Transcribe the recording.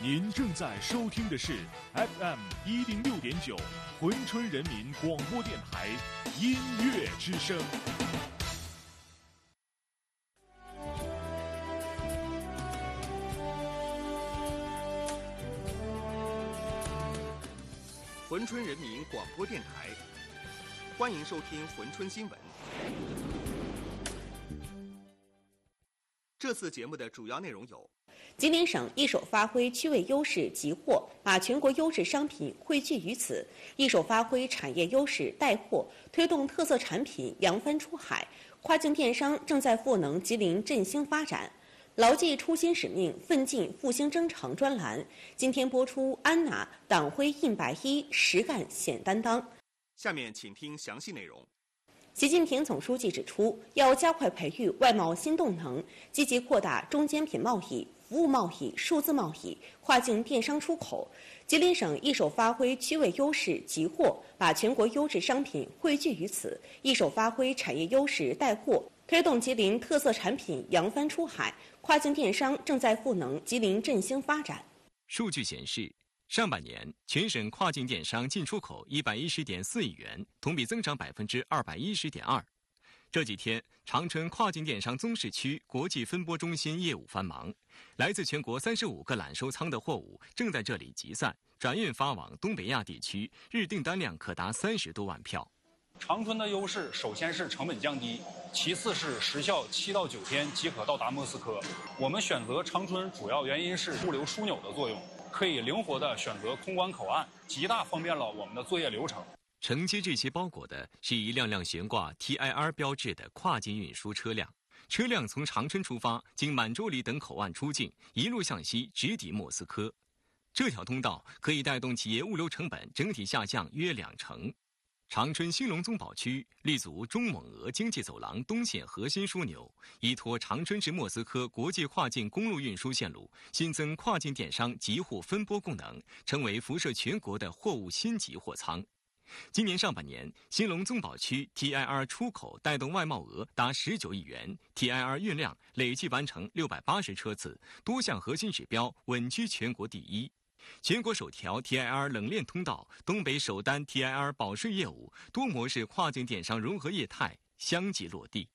您正在收听的是 FM 106.9珲春人民广播电台音乐之声。 珲春人民广播电台，欢迎收听珲春新闻。这次节目的主要内容有： 吉林省一手发挥区位优势集货，把全国优质商品汇聚于此；一手发挥产业优势带货，推动特色产品扬帆出海。跨境电商正在赋能吉林振兴发展。牢记初心使命，奋进复兴征程专栏今天播出安娜党徽印110，实干显担当。 下面请听详细内容。 习近平总书记指出，要加快培育外贸新动能，积极扩大中间品贸易、服务贸易、数字贸易、跨境电商出口。吉林省一手发挥区位优势集货，把全国优质商品汇聚于此；一手发挥产业优势带货，推动吉林特色产品扬帆出海。跨境电商正在赋能吉林振兴发展。 数据显示，上半年全省跨境电商进出口110.4亿元，同比增长210.2%。这几天，长春跨境电商综市区国际分拨中心业务繁忙，来自全国35个揽收仓的货物正在这里集散、转运发往东北亚地区，日订单量可达30多万票。 长春的优势首先是成本降低，其次是时效7到9天即可到达莫斯科。我们选择长春主要原因是物流枢纽的作用，可以灵活地选择空关口岸，极大方便了我们的作业流程。 承接这些包裹的是一辆辆悬挂 TIR 标志的跨境运输车辆，车辆从长春出发，经满洲里等口岸出境，一路向西直抵莫斯科。这条通道可以带动企业物流成本整体下降约20%。长春兴隆综保区立足中蒙俄经济走廊东线核心枢纽，依托长春至莫斯科国际跨境公路运输线路，新增跨境电商集货分拨功能，成为辐射全国的货物新集货仓。今年上半年，兴隆综保区 TIR 出口带动外贸额达19亿元 ，TIR 运量累计完成680车次，多项核心指标稳居全国第一。全国首条 TIR 冷链通道、东北首单 TIR 保税业务、多模式跨境电商融合业态相继落地。